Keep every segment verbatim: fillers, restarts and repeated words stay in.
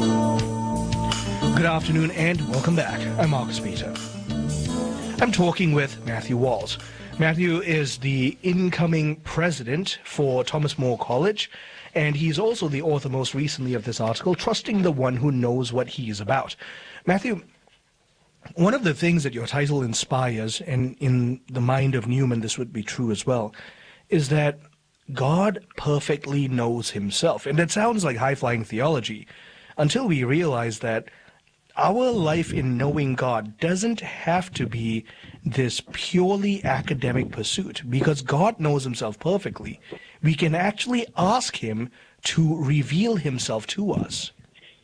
Good afternoon and welcome back. I'm Marcus Peter. I'm talking with Matthew Walls. Matthew is the incoming president for Thomas More College, and he's also the author most recently of this article, Trusting the One Who Knows What He Is About. Matthew, one of the things that your title inspires, and in the mind of Newman this would be true as well, is that God perfectly knows himself. And that sounds like high-flying theology until we realize that our life in knowing God doesn't have to be this purely academic pursuit, because God knows himself perfectly. We can actually ask him to reveal himself to us.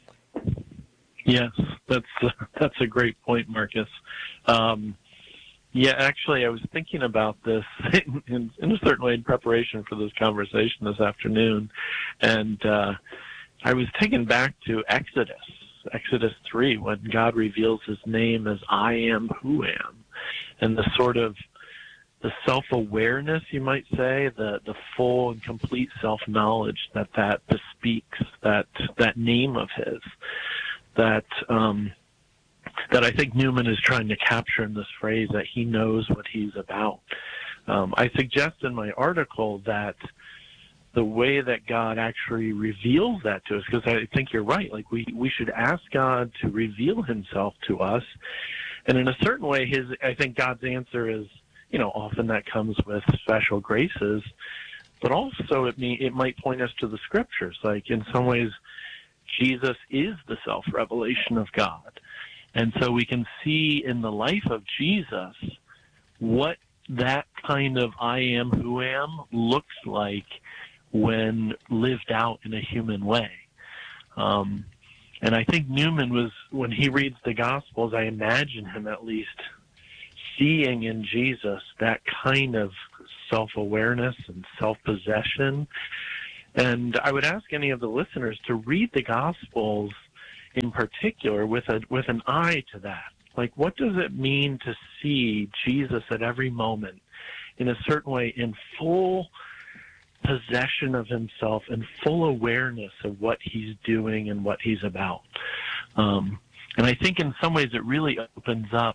Yes, that's uh, that's a great point, Marcus. Um, yeah, actually, I was thinking about this in, in, in a certain way in preparation for this conversation this afternoon, and uh, I was taken back to Exodus. Exodus three, when God reveals his name as I am who am, and the sort of the self-awareness, you might say, the, the full and complete self-knowledge that that bespeaks that that name of his, that um, that I think Newman is trying to capture in this phrase, that he knows what he's about. Um, I suggest in my article that the way that God actually reveals that to us, because I think you're right, like we, we should ask God to reveal himself to us. And in a certain way, his I think God's answer is, you know, often that comes with special graces, but also it, may, it might point us to the scriptures. Like in some ways, Jesus is the self-revelation of God. And so we can see in the life of Jesus what that kind of I am who am looks like when lived out in a human way. Um, and I think Newman was, when he reads the Gospels, I imagine him at least seeing in Jesus that kind of self-awareness and self-possession. And I would ask any of the listeners to read the Gospels in particular with a with an eye to that. Like, what does it mean to see Jesus at every moment in a certain way in full possession of himself and full awareness of what he's doing and what he's about? Um, and I think in some ways it really opens up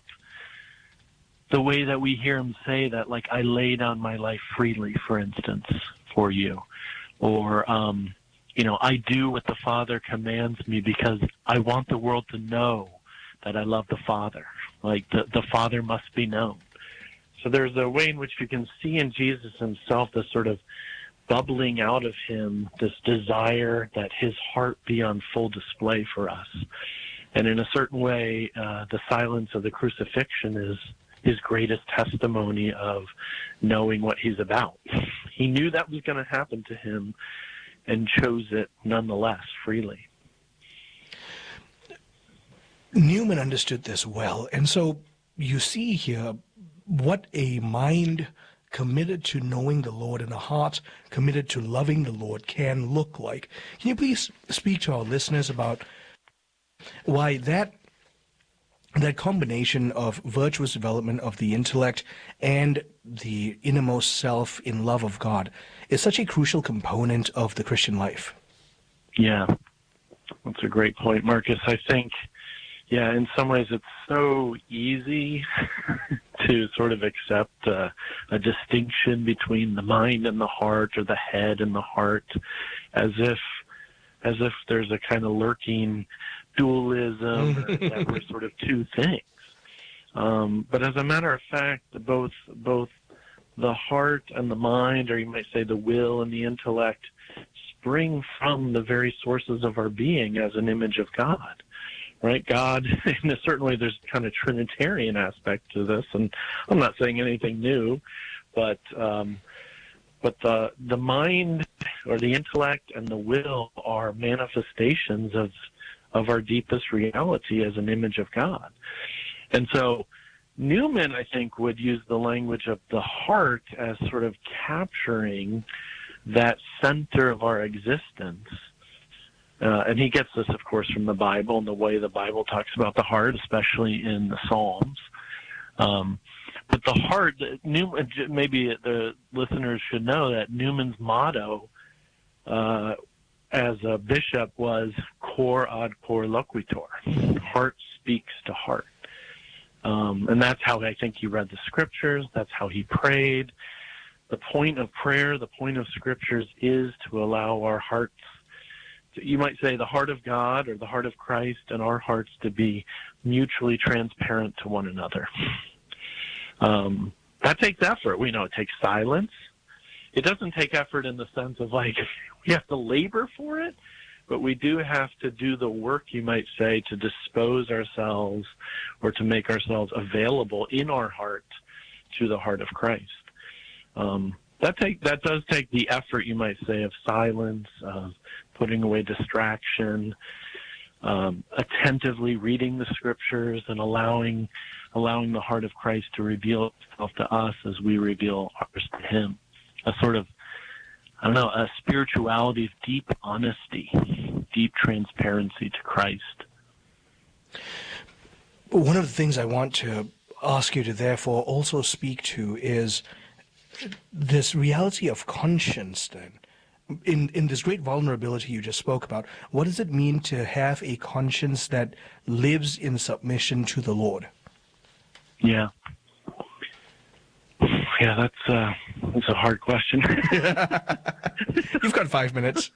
the way that we hear him say that, like, I lay down my life freely, for instance, for you. Or, um, you know, I do what the Father commands me because I want the world to know that I love the Father. Like, the, the Father must be known. So there's a way in which you can see in Jesus himself this sort of bubbling out of him, this desire that his heart be on full display for us. And in a certain way, uh, the silence of the crucifixion is his greatest testimony of knowing what he's about. He knew that was going to happen to him and chose it nonetheless freely. Newman understood this well, and so you see here what a mind committed to knowing the Lord and a heart committed to loving the Lord can look like. Can you please speak to our listeners about why that that combination of virtuous development of the intellect and the innermost self in love of God is such a crucial component of the Christian life? Yeah, that's a great point, Marcus. I think, yeah, in some ways it's so easy to sort of accept uh, a distinction between the mind and the heart, or the head and the heart, as if as if there's a kind of lurking dualism, or that we're sort of two things. Um, but as a matter of fact, both both the heart and the mind, or you might say the will and the intellect, spring from the very sources of our being as an image of God. Right? God, in a certain way, there's kind of Trinitarian aspect to this, and I'm not saying anything new, but um, but the the mind, or the intellect, and the will are manifestations of of our deepest reality as an image of God. And so Newman, I think, would use the language of the heart as sort of capturing that center of our existence. Uh, and he gets this, of course, from the Bible and the way the Bible talks about the heart, especially in the Psalms. Um, but the heart, Newman, maybe the listeners should know that Newman's motto, uh, as a bishop was cor ad cor loquitur. Heart speaks to heart. Um, and that's how I think he read the scriptures. That's how he prayed. The point of prayer, the point of scriptures is to allow our hearts, to, you might say the heart of God or the heart of Christ and our hearts to be mutually transparent to one another. Um, that takes effort. We know it takes silence. It doesn't take effort in the sense of like we have to labor for it, but we do have to do the work, you might say, to dispose ourselves or to make ourselves available in our heart to the heart of Christ. Um, that take that does take the effort, you might say, of silence, of putting away distraction, um, attentively reading the scriptures, and allowing allowing the heart of Christ to reveal itself to us as we reveal ours to Him. A sort of, I don't know, a spirituality of deep honesty, deep transparency to Christ. One of the things I want to ask you to therefore also speak to is this reality of conscience then. In, in this great vulnerability you just spoke about, what does it mean to have a conscience that lives in submission to the Lord? Yeah. Yeah, that's, uh, that's a hard question. You've got five minutes.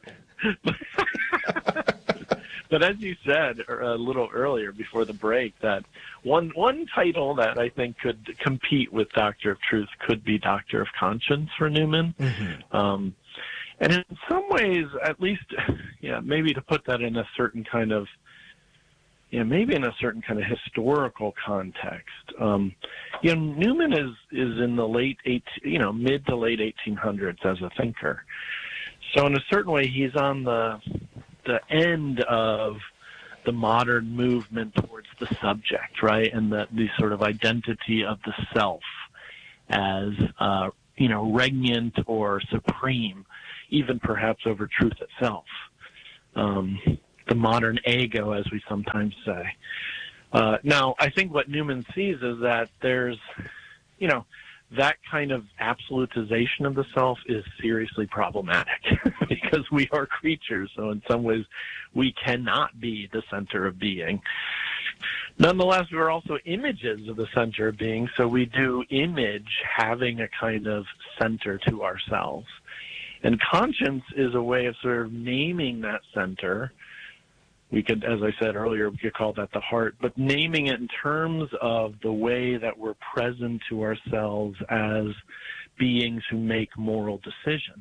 But as you said a little earlier before the break, that one one title that I think could compete with Doctor of Truth could be Doctor of Conscience for Newman. Mm-hmm. Um, and in some ways, at least, yeah, maybe to put that in a certain kind of, yeah, maybe in a certain kind of historical context. Um, you know, Newman is is in the late eight, you know, mid to late eighteen hundreds as a thinker. So in a certain way, he's on the the end of the modern movement towards the subject, right? And the, the sort of identity of the self as, uh, you know, regnant or supreme, even perhaps over truth itself. Um, the modern ego, as we sometimes say. Uh, now, I think what Newman sees is that there's, you know, that kind of absolutization of the self is seriously problematic because we are creatures. So in some ways, we cannot be the center of being. Nonetheless, we're also images of the center of being. So we do image having a kind of center to ourselves. And conscience is a way of sort of naming that center. We could, as I said earlier, we could call that the heart, but naming it in terms of the way that we're present to ourselves as beings who make moral decisions.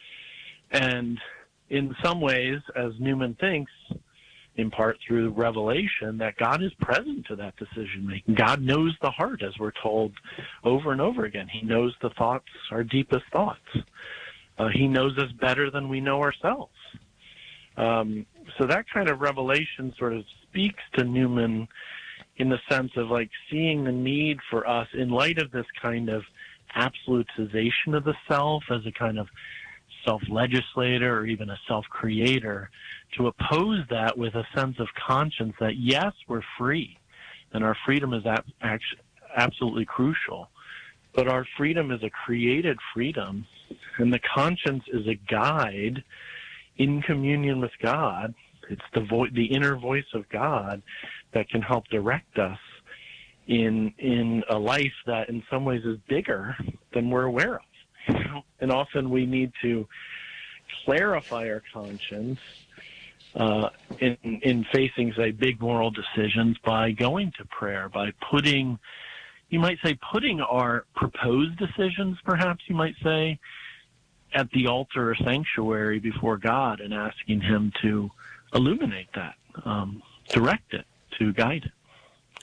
And in some ways, as Newman thinks, in part through revelation, that God is present to that decision-making. God knows the heart, as we're told over and over again. He knows the thoughts, our deepest thoughts. Uh, he knows us better than we know ourselves. Um, so that kind of revelation sort of speaks to Newman in the sense of like seeing the need for us in light of this kind of absolutization of the self as a kind of self-legislator or even a self-creator, to oppose that with a sense of conscience that yes, we're free and our freedom is ab- actually absolutely crucial, but our freedom is a created freedom, and the conscience is a guide in communion with God. It's the vo- the inner voice of God that can help direct us in in a life that in some ways is bigger than we're aware of. You know? And often we need to clarify our conscience uh, in in facing, say, big moral decisions by going to prayer, by putting, you might say, putting our proposed decisions, perhaps you might say, at the altar or sanctuary before God and asking Him to illuminate that, um, direct it, to guide it.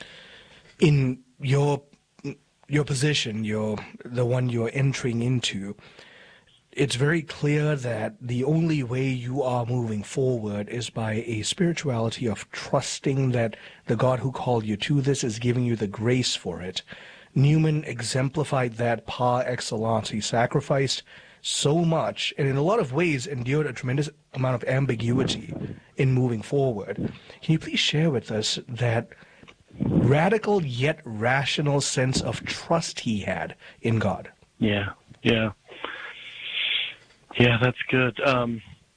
In your your position, your the one you're entering into, it's very clear that the only way you are moving forward is by a spirituality of trusting that the God who called you to this is giving you the grace for it. Newman exemplified that par excellence. He sacrificed so much, and in a lot of ways endured a tremendous amount of ambiguity in moving forward. Can you please share with us that radical yet rational sense of trust he had in God? Yeah, yeah. Yeah, that's good. Um,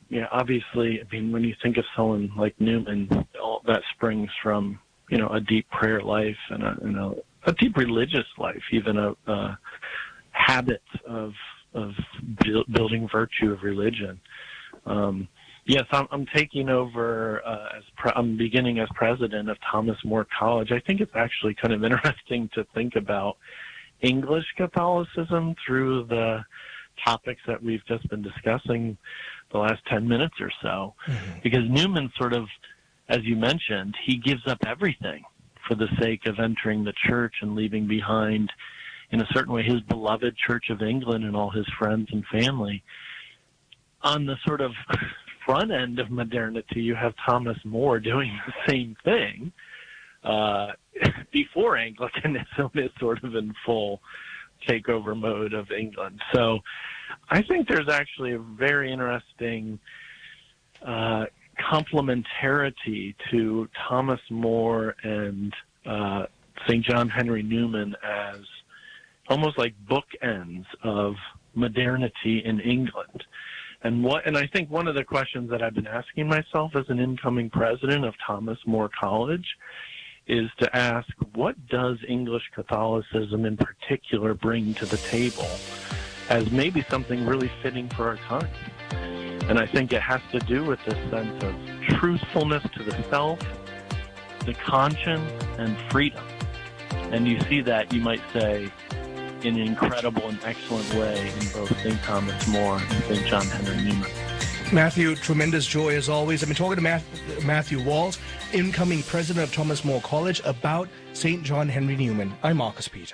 yeah, obviously, I mean, when you think of someone like Newman, all that springs from, you know, a deep prayer life and a, and a, a deep religious life, even a, a habit of of building virtue of religion. Um, yes, I'm, I'm taking over uh, as pre- I'm beginning as president of Thomas More College. I think it's actually kind of interesting to think about English Catholicism through the topics that we've just been discussing the last ten minutes or so, mm-hmm. because Newman sort of, as you mentioned, he gives up everything for the sake of entering the church and leaving behind, in a certain way, his beloved Church of England and all his friends and family. On the sort of front end of modernity, you have Thomas More doing the same thing uh, before Anglicanism is sort of in full takeover mode of England. So I think there's actually a very interesting uh, complementarity to Thomas More and uh, Saint John Henry Newman as almost like bookends of modernity in England. And what, and I think one of the questions that I've been asking myself as an incoming president of Thomas More College is to ask, what does English Catholicism in particular bring to the table as maybe something really fitting for our time? And I think it has to do with this sense of truthfulness to the self, the conscience, and freedom. And you see that, you might say, in an incredible and excellent way in both Saint Thomas More and Saint John Henry Newman. Matthew, tremendous joy as always. I've been talking to Matthew, Matthew Walls, incoming president of Thomas More College, about Saint John Henry Newman. I'm Marcus Peter.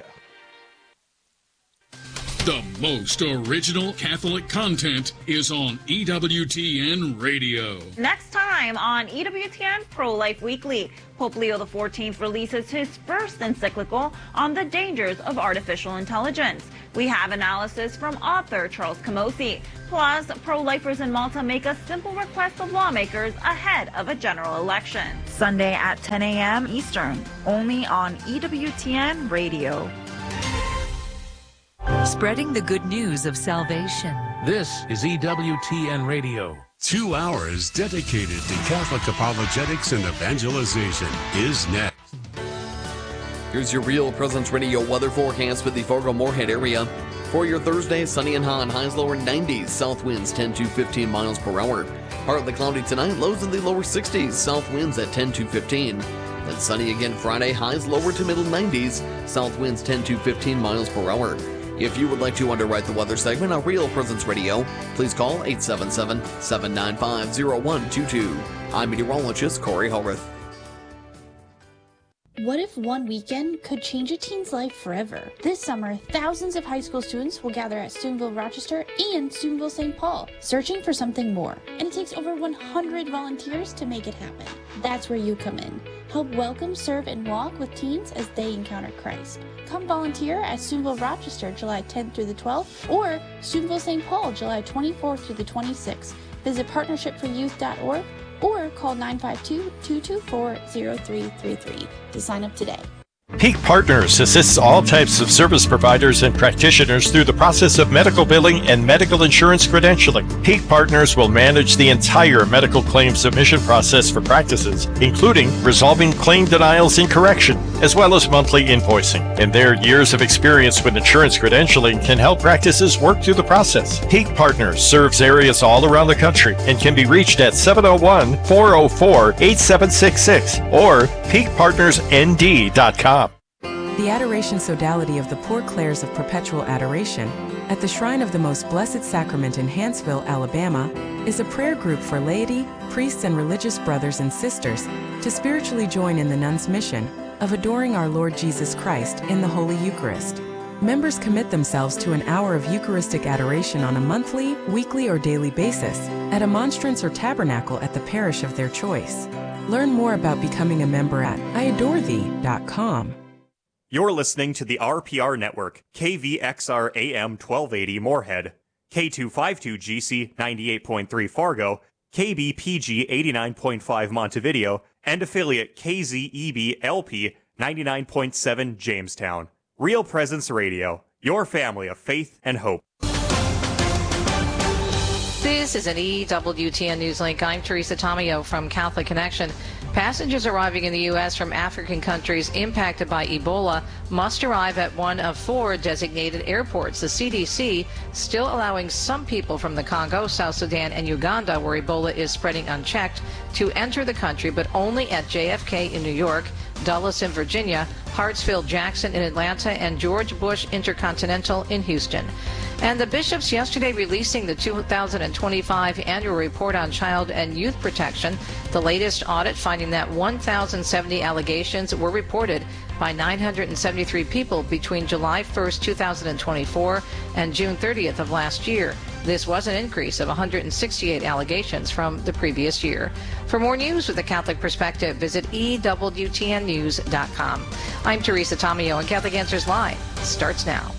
The most original Catholic content is on E W T N Radio. Next time on E W T N Pro-Life Weekly, Pope Leo the fourteenth releases his first encyclical on the dangers of artificial intelligence. We have analysis from author Charles Camosy. Plus, pro-lifers in Malta make a simple request of lawmakers ahead of a general election. Sunday at ten a.m. Eastern, only on E W T N Radio. Spreading the good news of salvation. This is E W T N Radio. Two hours dedicated to Catholic apologetics and evangelization is next. Here's your Real Presence Radio weather forecast for the Fargo-Moorhead area. For your Thursday, sunny and hot, highs lower nineties, south winds ten to fifteen miles per hour. Partly cloudy tonight, lows in the lower sixties, south winds at ten to fifteen. Then sunny again Friday, highs lower to middle nineties, south winds ten to fifteen miles per hour. If you would like to underwrite the weather segment on Real Presence Radio, please call eight seven seven, seven nine five, zero one two two. I'm meteorologist Corey Holrith. What if one weekend could change a teen's life forever? This summer, thousands of high school students will gather at Steubenville Rochester and Steubenville Saint Paul, searching for something more. And it takes over one hundred volunteers to make it happen. That's where you come in. Help welcome, serve, and walk with teens as they encounter Christ. Come volunteer at Steubenville Rochester July tenth through the twelfth or Steubenville Saint Paul July twenty-fourth through the twenty-sixth. Visit partnership for youth dot org or call nine five two, two two four, zero three three three to sign up today. Peak Partners assists all types of service providers and practitioners through the process of medical billing and medical insurance credentialing. Peak Partners will manage the entire medical claim submission process for practices, including resolving claim denials and correction, as well as monthly invoicing. And their years of experience with insurance credentialing can help practices work through the process. Peak Partners serves areas all around the country and can be reached at seven oh one, four oh four, eight seven six six or peak partners n d dot com. The Adoration Sodality of the Poor Clares of Perpetual Adoration at the Shrine of the Most Blessed Sacrament in Hanceville, Alabama, is a prayer group for laity, priests, and religious brothers and sisters to spiritually join in the nuns' mission of adoring our Lord Jesus Christ in the Holy Eucharist. Members commit themselves to an hour of Eucharistic adoration on a monthly, weekly, or daily basis at a monstrance or tabernacle at the parish of their choice. Learn more about becoming a member at I adore thee dot com. You're listening to the R P R Network, K V X R A M twelve eighty Moorhead, K two fifty-two G C ninety-eight point three Fargo, K B P G eighty-nine point five Montevideo, and affiliate K Z E B L P ninety-nine point seven Jamestown. Real Presence Radio, your family of faith and hope. This is an E W T N News Link. I'm Teresa Tomeo from Catholic Connection. Passengers arriving in the U S from African countries impacted by Ebola must arrive at one of four designated airports. The C D C still allowing some people from the Congo, South Sudan, and Uganda, where Ebola is spreading unchecked, to enter the country, but only at J F K in New York, Dulles in Virginia, Hartsfield-Jackson in Atlanta, and George Bush Intercontinental in Houston. And the bishops yesterday releasing the two thousand twenty-five annual report on child and youth protection, the latest audit finding that one thousand seventy allegations were reported by nine hundred seventy-three people between July first, two thousand twenty-four and June thirtieth of last year. This was an increase of one hundred sixty-eight allegations from the previous year. For more news with a Catholic perspective, visit E W T N news dot com. I'm Teresa Tomeo, and Catholic Answers Live starts now.